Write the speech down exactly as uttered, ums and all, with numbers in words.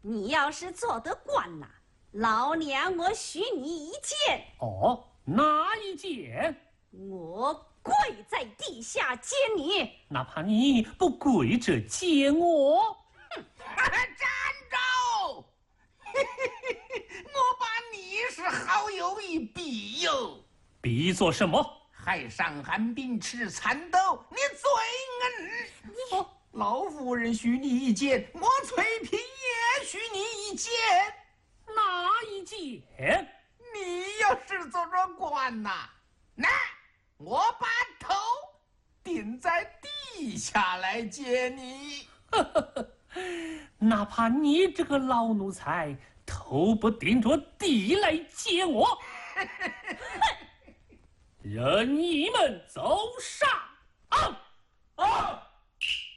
你要是做得官呐，老娘我许你一件。 哦，哪一件？ 我跪在地下接你， 哪怕你不跪着接我。 哼，站着！我把你是好友一比哟。 比作什么？ 海上寒冰吃蚕豆，你罪恩。哦，老夫人许你一件，我翠屏也许你一件。 哪一件？ 你要是做着官呐，那我把头顶在地下来接你。 哪怕你这个老奴才头不顶着地来接我，任你们走上！啊啊！